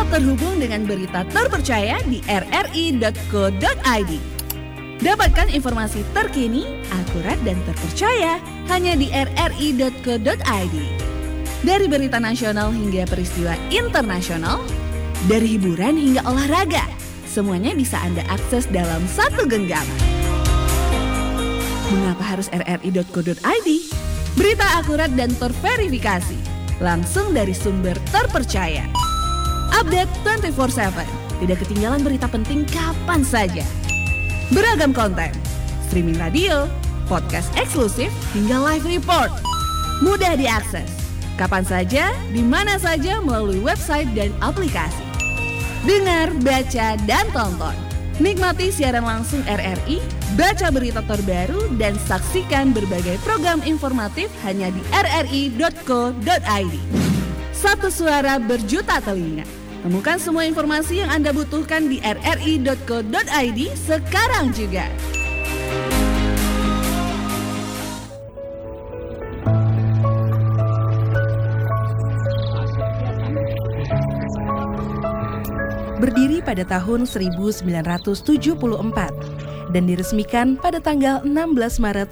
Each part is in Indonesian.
Tetap terhubung dengan berita terpercaya di rri.co.id. Dapatkan informasi terkini, akurat dan terpercaya hanya di rri.co.id. Dari berita nasional hingga peristiwa internasional, dari hiburan hingga olahraga, semuanya bisa Anda akses dalam satu genggaman. Mengapa harus rri.co.id? Berita akurat dan terverifikasi, langsung dari sumber terpercaya. Update 24/7, tidak ketinggalan berita penting kapan saja. Beragam konten, streaming radio, podcast eksklusif, hingga live report. Mudah diakses, kapan saja, di mana saja melalui website dan aplikasi. Dengar, baca, dan tonton. Nikmati siaran langsung RRI, baca berita terbaru, dan saksikan berbagai program informatif hanya di rri.co.id. Satu suara berjuta telinga. Temukan semua informasi yang Anda butuhkan di rri.co.id sekarang juga. Berdiri pada tahun 1974 dan diresmikan pada tanggal 16 Maret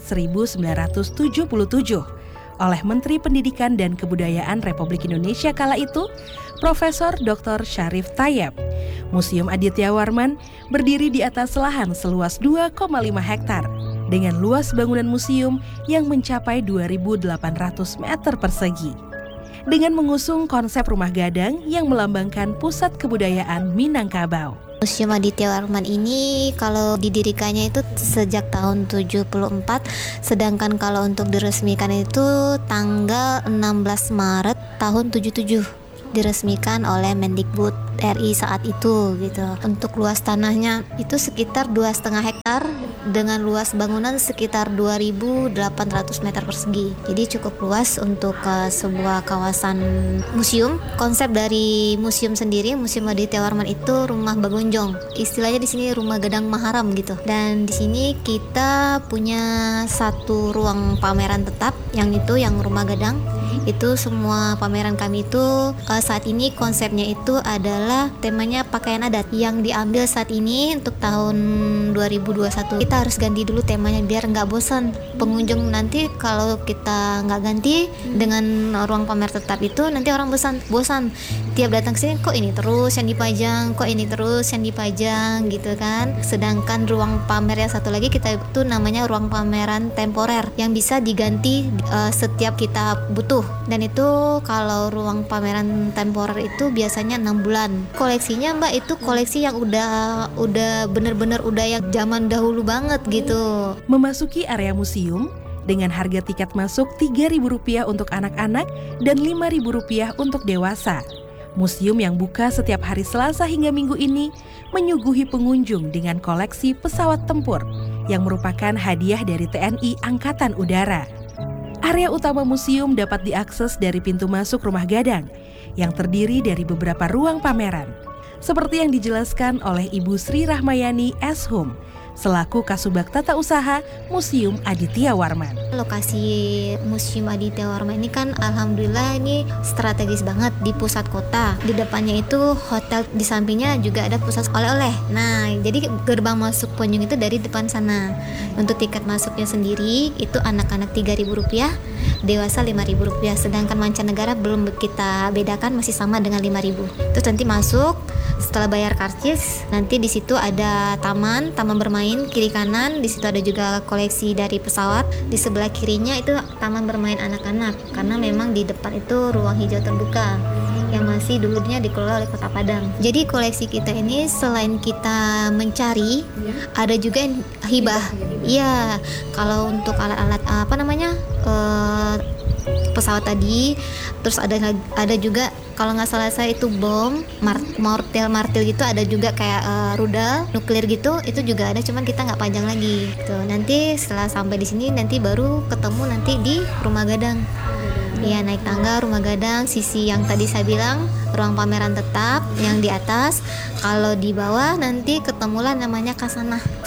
1977 oleh Menteri Pendidikan dan Kebudayaan Republik Indonesia kala itu, Profesor Dr. Syarif Tayeb. Museum Aditya Warman berdiri di atas lahan seluas 2,5 hektar dengan luas bangunan museum yang mencapai 2.800 meter persegi. Dengan mengusung konsep rumah gadang yang melambangkan pusat kebudayaan Minangkabau. Museum Aditya Warman ini kalau didirikannya itu sejak tahun 74, sedangkan kalau untuk diresmikan itu tanggal 16 Maret tahun 77 diresmikan oleh Mendikbud RI saat itu gitu. Untuk luas tanahnya itu sekitar 2,5 hektar dengan luas bangunan sekitar 2.800 meter persegi. Jadi cukup luas untuk sebuah kawasan museum. Konsep dari museum sendiri, Museum Aditya Warman itu rumah bagonjong. Istilahnya di sini rumah gadang maharam gitu. Dan di sini kita punya satu ruang pameran tetap yang rumah gadang. Itu semua pameran kami itu saat ini konsepnya itu adalah temanya pakaian adat yang diambil saat ini untuk tahun 2021. Kita harus ganti dulu temanya biar nggak bosan pengunjung. Nanti kalau kita nggak ganti dengan ruang pamer tetap itu nanti orang bosan tiap datang sini kok ini terus yang dipajang, kok ini terus yang dipajang gitu kan. Sedangkan ruang pamer yang satu lagi kita itu namanya ruang pameran temporer yang bisa diganti setiap kita butuh. Dan itu kalau ruang pameran temporer itu biasanya 6 bulan. Koleksinya Mbak itu koleksi yang udah bener-bener udah yang zaman dahulu banget gitu. Memasuki area museum dengan harga tiket masuk Rp3.000 untuk anak-anak dan Rp5.000 untuk dewasa. Museum yang buka setiap hari Selasa hingga Minggu ini menyuguhi pengunjung dengan koleksi pesawat tempur yang merupakan hadiah dari TNI Angkatan Udara. Area utama museum dapat diakses dari pintu masuk rumah gadang yang terdiri dari beberapa ruang pameran. Seperti yang dijelaskan oleh Ibu Sri Rahmayani S.Hum, selaku Kasubag Tata Usaha Museum Aditya Warman. Lokasi Museum Aditya Warman ini kan alhamdulillah ini strategis banget di pusat kota. Di depannya itu hotel, di sampingnya juga ada pusat oleh-oleh. Nah, jadi gerbang masuk pengunjung itu dari depan sana. Untuk tiket masuknya sendiri itu anak-anak Rp3.000, dewasa Rp5.000. Sedangkan mancanegara belum kita bedakan, masih sama dengan Rp5.000. Terus nanti masuk, setelah bayar karcis, nanti di situ ada taman bermain kiri kanan. Di situ ada juga koleksi dari pesawat. Di sebelah kirinya itu taman bermain anak-anak, karena memang di depan itu ruang hijau terbuka yang masih dulunya dikelola oleh Kota Padang. Jadi koleksi kita ini selain kita mencari, ada juga yang hibah. Iya, kalau untuk alat-alat pesawat tadi, terus ada juga kalau nggak salah saya itu bom, martil gitu, ada juga kayak rudal nuklir gitu, itu juga ada, cuman kita nggak panjang lagi. Tuh, nanti setelah sampai di sini nanti baru ketemu nanti di rumah gadang. Iya, naik tangga rumah gadang, sisi yang tadi saya bilang ruang pameran tetap yang di atas. Kalau di bawah nanti ketemulah namanya Kasanah.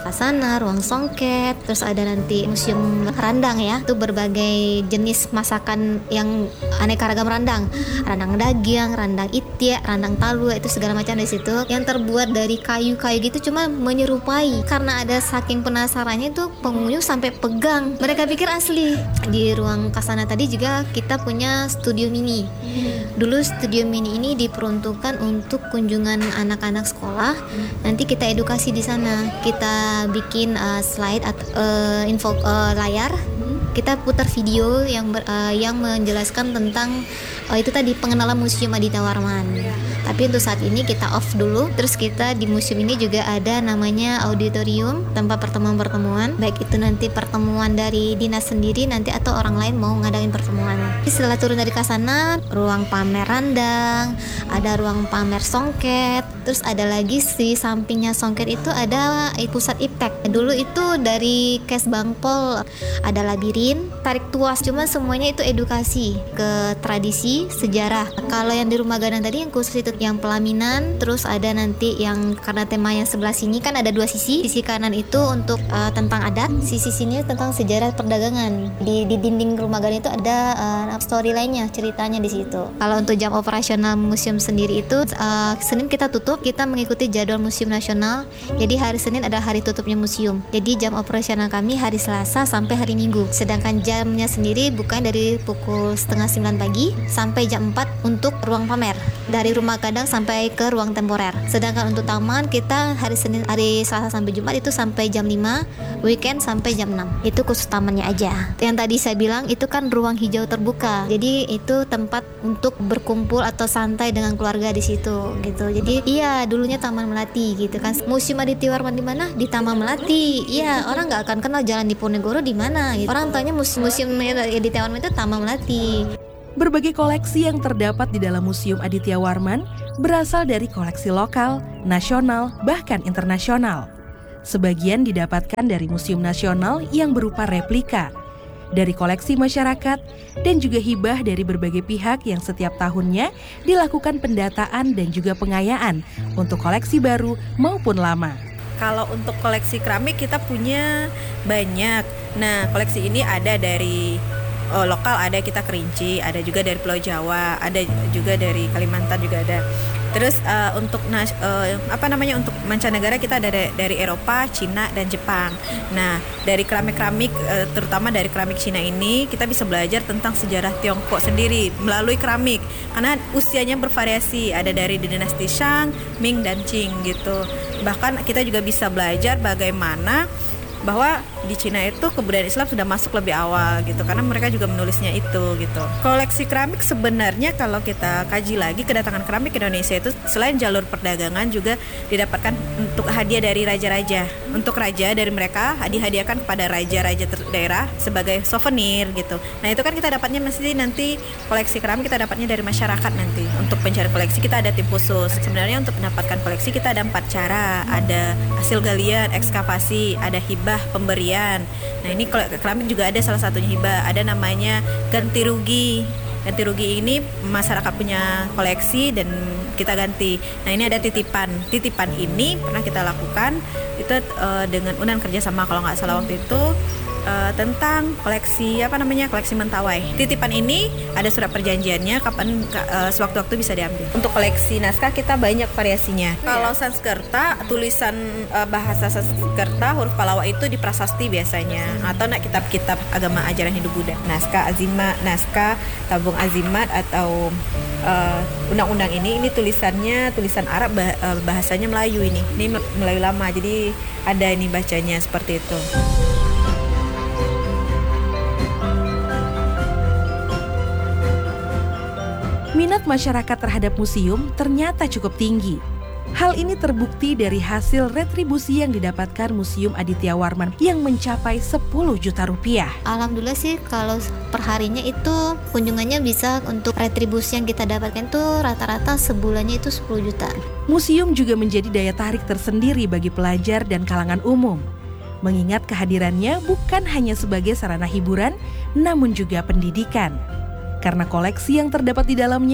Kasana, ruang songket, terus ada nanti museum randang ya, itu berbagai jenis masakan yang aneka ragam randang daging, randang itia, randang talua, itu segala macam di situ yang terbuat dari kayu-kayu gitu, cuma menyerupai. Karena ada saking penasarannya itu pengunjung sampai pegang, mereka pikir asli. Di ruang Kasana tadi juga kita punya studio mini. Dulu studio mini ini diperuntukkan untuk kunjungan anak-anak sekolah. Nanti kita edukasi di sana. Kita bikin slide atau info layar. Kita putar video yang menjelaskan tentang itu tadi pengenalan Museum Aditya Warman. Tapi untuk saat ini kita off dulu. Terus kita di museum ini juga ada namanya auditorium, tempat pertemuan-pertemuan. Baik itu nanti pertemuan dari dinas sendiri nanti atau orang lain mau ngadain pertemuan. Setelah turun dari Kasana, ruang pamer randang, ada ruang pamer songket. Terus ada lagi di sampingnya songket itu ada pusat iptek. Dulu itu dari Kes Bangpol ada labirin, tarik tuas. Cuma semuanya itu edukasi ke tradisi, sejarah. Kalau yang di Rumah Gadang tadi yang khusus itu yang pelaminan, terus ada nanti yang karena tema yang sebelah sini kan ada dua sisi. Sisi kanan itu untuk tentang adat, sisi sini tentang sejarah perdagangan. Di dinding Rumah Gadang itu ada story lainnya, ceritanya di situ. Kalau untuk jam operasional museum sendiri itu Senin kita tutup, kita mengikuti jadwal Museum Nasional. Jadi hari Senin adalah hari tutupnya museum. Jadi jam operasional kami hari Selasa sampai hari Minggu. Sedangkan jamnya sendiri buka dari pukul 8:30 pagi sampai jam 4 untuk ruang pamer. Dari Rumah Gadang sampai ke ruang temporer. Sedangkan untuk taman kita hari Selasa sampai Jumat itu sampai jam 5, weekend sampai jam 6. Itu khusus tamannya aja. Yang tadi saya bilang itu kan ruang hijau terbuka. Jadi itu tempat untuk berkumpul atau santai dengan keluarga di situ gitu. Jadi iya dulunya Taman Melati gitu kan. Museum Aditya Warman di mana? Di Taman Melati. Iya, orang nggak akan kenal Jalan Diponegoro di mana gitu. Orang taunya museum Aditya Warman itu Taman Melati. Berbagai koleksi yang terdapat di dalam Museum Aditya Warman berasal dari koleksi lokal, nasional, bahkan internasional. Sebagian didapatkan dari Museum Nasional yang berupa replika, dari koleksi masyarakat, dan juga hibah dari berbagai pihak yang setiap tahunnya dilakukan pendataan dan juga pengayaan untuk koleksi baru maupun lama. Kalau untuk koleksi keramik kita punya banyak. Nah, koleksi ini ada dari lokal, ada kita Kerinci, ada juga dari Pulau Jawa, ada juga dari Kalimantan juga ada. Terus untuk untuk mancanegara kita ada dari Eropa, Cina dan Jepang. Nah, dari keramik-keramik terutama dari keramik Cina ini kita bisa belajar tentang sejarah Tiongkok sendiri melalui keramik. Karena usianya bervariasi, ada dari dinasti Shang, Ming dan Qing gitu. Bahkan kita juga bisa belajar bagaimana bahwa di Cina itu kebudayaan Islam sudah masuk lebih awal gitu, karena mereka juga menulisnya itu gitu. Koleksi keramik sebenarnya kalau kita kaji lagi, kedatangan keramik ke Indonesia itu selain jalur perdagangan juga didapatkan untuk hadiah dari raja-raja. Untuk raja dari mereka dihadiahkan kepada raja-raja daerah sebagai souvenir gitu. Nah itu kan kita dapatnya mesti nanti koleksi keramik kita dapatnya dari masyarakat nanti. Untuk pencari koleksi kita ada tim khusus. Sebenarnya untuk mendapatkan koleksi kita ada 4 cara. Ada hasil galian, ekskavasi, ada hibah, pemberian. Nah ini keramik juga ada salah satunya hibah, ada namanya ganti rugi. Ganti rugi ini masyarakat punya koleksi dan kita ganti. Nah ini ada titipan. Titipan ini pernah kita lakukan itu dengan Unan kerjasama kalau nggak salah waktu itu tentang koleksi koleksi Mentawai. Titipan ini ada surat perjanjiannya kapan sewaktu-waktu bisa diambil. Untuk koleksi naskah kita banyak variasinya. Kalau Sanskerta, tulisan bahasa Sanskerta huruf Pallawa itu di prasasti biasanya, atau kitab-kitab agama ajaran Hindu Buddha. Naskah azimat, naskah tabung azimat atau undang-undang ini tulisannya tulisan Arab, bahasanya Melayu ini Melayu lama, jadi ada ini bacanya seperti itu. Minat masyarakat terhadap museum ternyata cukup tinggi. Hal ini terbukti dari hasil retribusi yang didapatkan Museum Aditya Warman yang mencapai 10 juta rupiah. Alhamdulillah sih kalau perharinya itu kunjungannya bisa untuk retribusi yang kita dapatkan itu rata-rata sebulannya itu 10 juta. Museum juga menjadi daya tarik tersendiri bagi pelajar dan kalangan umum. Mengingat kehadirannya bukan hanya sebagai sarana hiburan, namun juga pendidikan. Karena koleksi yang terdapat di dalamnya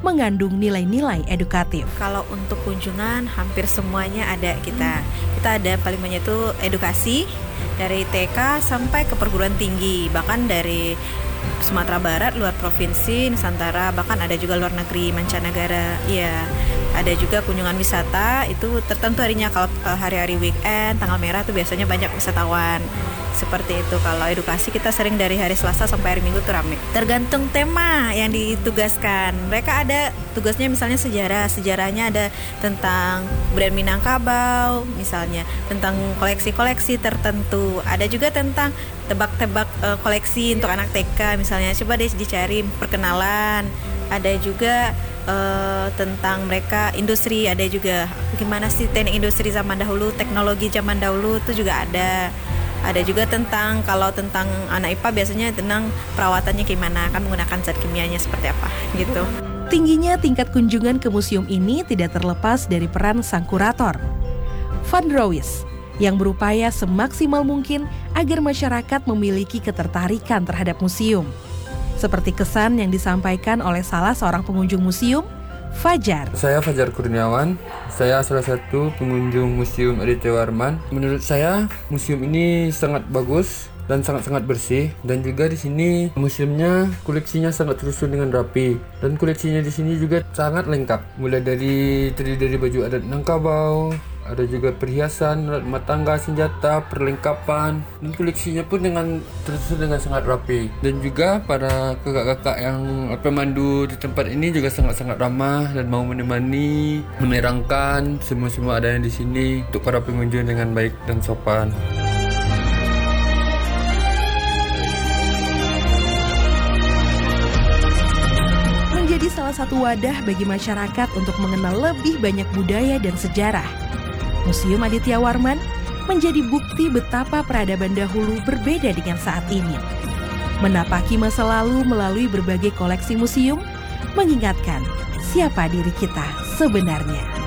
mengandung nilai-nilai edukatif. Kalau untuk kunjungan hampir semuanya ada kita. Kita ada paling banyak itu edukasi dari TK sampai ke perguruan tinggi, bahkan dari Sumatera Barat, luar provinsi, Nusantara, bahkan ada juga luar negeri, mancanegara. Iya. Ada juga kunjungan wisata, itu tertentu harinya. Kalau hari-hari weekend, tanggal merah itu biasanya banyak wisatawan. Seperti itu. Kalau edukasi kita sering dari hari Selasa sampai hari Minggu tuh rame. Tergantung tema yang ditugaskan. Mereka ada tugasnya misalnya sejarah. Sejarahnya ada tentang brand Minangkabau, misalnya tentang koleksi-koleksi tertentu. Ada juga tentang tebak-tebak koleksi untuk anak TK misalnya. Coba deh dicari perkenalan. Ada juga tentang mereka industri, ada juga gimana sih teknik industri zaman dahulu, teknologi zaman dahulu itu juga ada. Ada juga tentang, kalau tentang anak IPA biasanya tentang perawatannya gimana, kan menggunakan zat kimianya seperti apa gitu. Tingginya tingkat kunjungan ke museum ini tidak terlepas dari peran sang kurator, Van Drouwys, yang berupaya semaksimal mungkin agar masyarakat memiliki ketertarikan terhadap museum. Seperti kesan yang disampaikan oleh salah seorang pengunjung museum, Fajar. Saya Fajar Kurniawan. Saya salah satu pengunjung Museum Aditya Warman. Menurut saya museum ini sangat bagus dan sangat-sangat bersih, dan juga di sini museumnya koleksinya sangat tersusun dengan rapi, dan koleksinya di sini juga sangat lengkap. Mulai terdiri dari baju adat Minangkabau, ada juga perhiasan, alat rumah tangga, senjata, perlengkapan, dan koleksinya pun tersusun dengan sangat rapi. Dan juga para kakak-kakak yang pemandu di tempat ini juga sangat-sangat ramah dan mau menemani, menerangkan semua ada yang di sini untuk para pengunjung dengan baik dan sopan. Menjadi salah satu wadah bagi masyarakat untuk mengenal lebih banyak budaya dan sejarah, Museum Aditya Warman menjadi bukti betapa peradaban dahulu berbeda dengan saat ini. Menapaki masa lalu melalui berbagai koleksi museum, mengingatkan siapa diri kita sebenarnya.